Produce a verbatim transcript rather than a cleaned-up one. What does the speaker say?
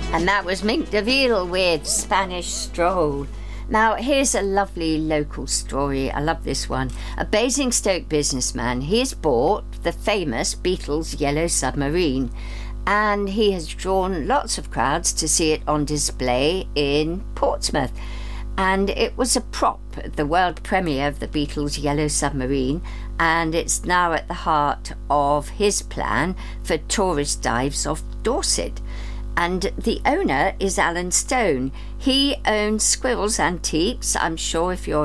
And that was Mink DeVille with Spanish Stroll. Now, here's a lovely local story. I love this one. A Basingstoke businessman, he has bought the famous Beatles Yellow Submarine, and he has drawn lots of crowds to see it on display in Portsmouth. And it was a prop at the world premiere of the Beatles Yellow Submarine, and it's now at the heart of his plan for tourist dives off Dorset. And the owner is Alan Stone. He owns Squirrels Antiques. I'm sure if you're